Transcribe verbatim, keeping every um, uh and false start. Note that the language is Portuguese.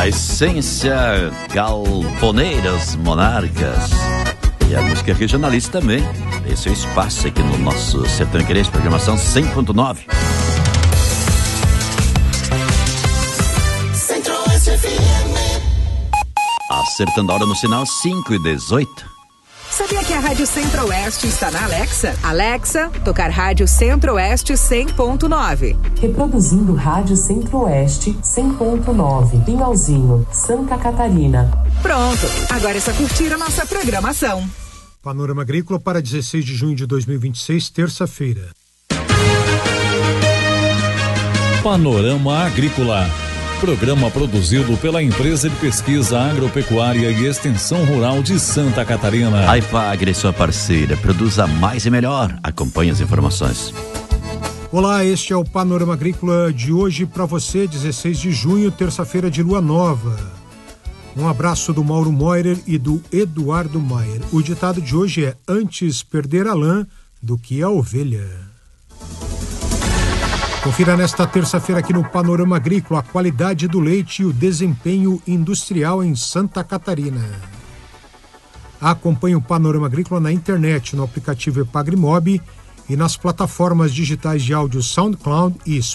A essência Galponeiras Monarcas. E a música regionalista também. Esse é o espaço aqui no nosso Sertão Querência, programação cem ponto nove. Centro-Oeste F M. Acertando a hora no sinal cinco e dezoito. Sabia que a Rádio Centro-Oeste está na Alexa? Alexa, tocar Rádio Centro-Oeste cem ponto nove. Reproduzindo Rádio Centro-Oeste cem ponto nove. Pinhalzinho, Santa Catarina. Pronto, agora é só curtir a nossa programação. Panorama Agrícola para dezesseis de junho de dois mil e vinte e seis, terça-feira. Panorama Agrícola. Programa produzido pela Empresa de Pesquisa Agropecuária e Extensão Rural de Santa Catarina. A Ipagre, sua parceira, produza mais e melhor. Acompanhe as informações. Olá, este é o Panorama Agrícola de hoje para você, dezesseis de junho, terça-feira de lua nova. Um abraço do Mauro Moirer e do Eduardo Maier. O ditado de hoje é: antes perder a lã do que a ovelha. Confira nesta terça-feira aqui no Panorama Agrícola a qualidade do leite e o desempenho industrial em Santa Catarina. Acompanhe o Panorama Agrícola na internet, no aplicativo Epagrimob e nas plataformas digitais de áudio SoundCloud e Spotify.